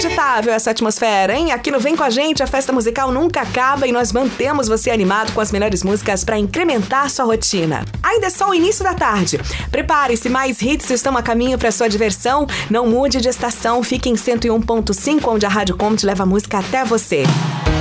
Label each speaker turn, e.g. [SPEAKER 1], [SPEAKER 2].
[SPEAKER 1] Inacreditável essa atmosfera, hein? Aqui no Vem Com a Gente, a festa musical nunca acaba e nós mantemos você animado com as melhores músicas para incrementar sua rotina. Ainda é só o início da tarde. Prepare-se, mais hits estão a caminho para sua diversão. Não mude de estação, fique em 101.5, onde a Rádio Com te leva a música até você.